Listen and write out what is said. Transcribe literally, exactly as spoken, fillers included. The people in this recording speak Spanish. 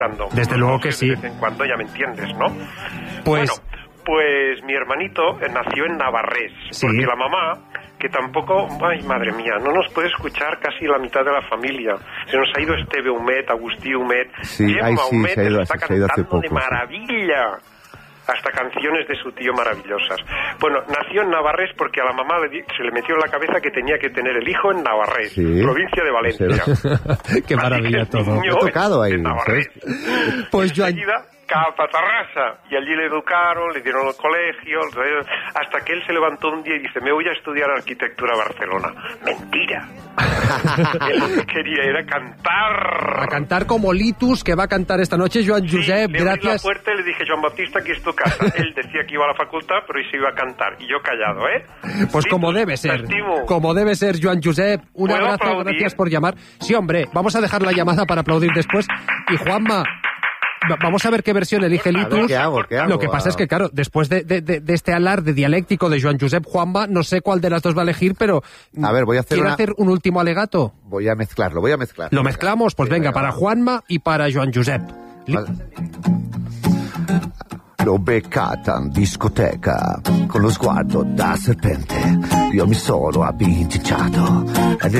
Desde luego que sí. De vez en cuando, ya me entiendes, ¿no? Pues... Bueno, pues mi hermanito nació en Navarrés, sí. Porque la mamá, que tampoco, ay madre mía, no nos puede escuchar casi la mitad de la familia. Se nos ha ido Esteve Humet, Agustí Humet, sí, Gemma ay, sí, Humet se ha ido, está se ha ido hace cantando poco, de maravilla. Sí. Hasta canciones de su tío maravillosas. Bueno, nació en Navarrés porque a la mamá le di, se le metió en la cabeza que tenía que tener el hijo en Navarrés, sí. provincia de Valencia. Qué maravilla todo. Me ha tocado ahí. Pues yo enseguida cap a Tarrasa, y allí le educaron, le dieron el colegio, hasta que él se levantó un día y dice, me voy a estudiar arquitectura a Barcelona. Mentira. Él lo que quería era cantar. A cantar como Litus, que va a cantar esta noche Joan Josep, sí, le gracias. abrí la puerta y le dije, Joan Baptista, aquí es tu casa. Él decía que iba a la facultad, pero hoy se iba a cantar, y yo callado, ¿eh? Pues Litus, como debe ser, como debe ser, Joan Josep, un abrazo, gracias por llamar. Sí, hombre, vamos a dejar la llamada para aplaudir después. Y Juanma, vamos a ver qué versión elige Litus. ¿Qué hago, qué hago? Lo que pasa es que, claro, después de, de, de este alarde dialéctico de Joan Josep, Juanma, no sé cuál de las dos va a elegir, pero a ver, voy a hacer ¿quiere una... hacer un último alegato? Voy a mezclarlo, voy a mezclar. ¿Lo mezclamos? Pues sí, venga, venga, para Juanma y para Joan Josep. Vale. L'ho beccata in discoteca con lo sguardo da serpente. Io mi sono abbincicciato ed